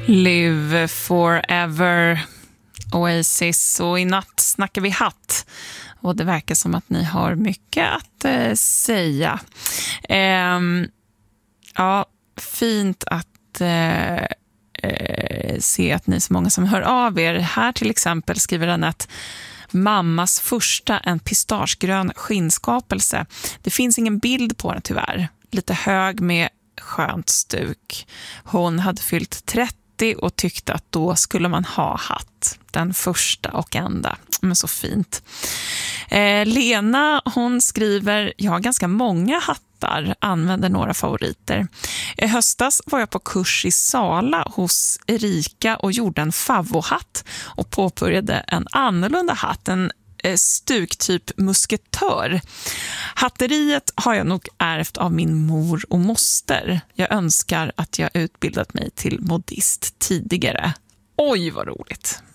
Live Forever, Oasis, och i natt snackar vi hatt. Och det verkar som att ni har mycket att säga. Ja, fint att se att ni är så många som hör av er. Här till exempel skriver Annette: mammas första, en pistagegrön skinnskapelse. Det finns ingen bild på den tyvärr. Lite hög med skönt stuk. Hon hade fyllt 30 och tyckte att då skulle man ha hatt. Den första och enda. Men så fint. Lena, hon skriver: jag har ganska många hattar, använder några favoriter. I höstas var jag på kurs i Sala hos Erika och gjorde en favvohatt och påbörjade en annorlunda hatt, en stuktyp musketör. Hatteriet har jag nog ärvt av min mor och moster. Jag önskar att jag utbildat mig till modist tidigare. Oj, vad roligt!